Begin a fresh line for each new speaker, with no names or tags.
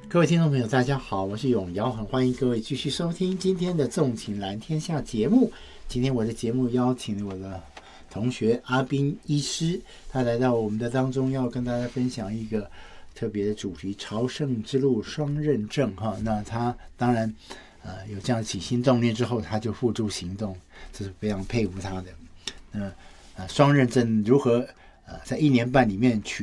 各位听众朋友大家好，我是永尧，很欢迎各位继续收听今天的纵情蓝天下节目。今天我的节目邀请了我的同学阿斌医师，他来到我们的当中，要跟大家分享一个特别的主题——朝圣之路双认证哈。那他当然有这样起心动念之后，他就付诸行动，这是非常佩服他的。双认证如何在1年半里面取